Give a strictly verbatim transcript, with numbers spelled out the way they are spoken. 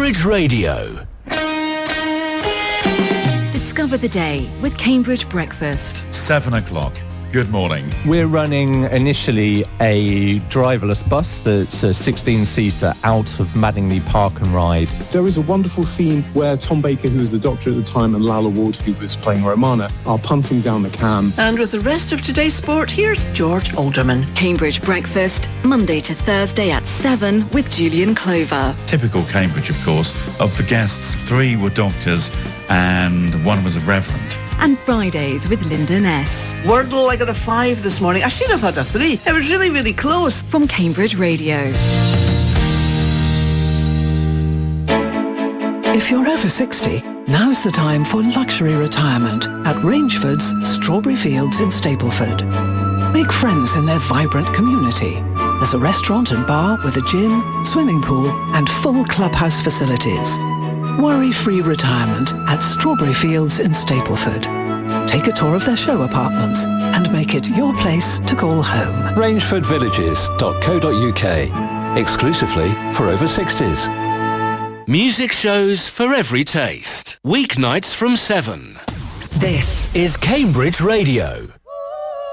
Cambridge Radio. Discover the day with Cambridge Breakfast. Seven o'clock. Good morning. We're running initially a driverless bus that's a sixteen-seater out of Madingley Park and Ride. There is a wonderful scene where Tom Baker, who was the doctor at the time, and Lalla Ward, who was playing Romana, are punting down the cam. And with the rest of today's sport, here's George Alderman. Cambridge Breakfast, Monday to Thursday at seven with Julian Clover. Typical Cambridge, of course. Of the guests, three were doctors and one was a reverend. And Fridays with Linda Ness. Wordle, I got a five this morning. I should have had a three. It was really, really close. From Cambridge Radio. If you're over sixty, now's the time for luxury retirement at Rangeford's Strawberry Fields in Stapleford. Make friends in their vibrant community. There's a restaurant and bar with a gym, swimming pool and full clubhouse facilities. Worry-free retirement at Strawberry Fields in Stapleford. Take a tour of their show apartments and make it your place to call home. Rangeford Villages dot co dot uk. Exclusively for over sixties. Music shows for every taste. Weeknights from seven. This is Cambridge Radio.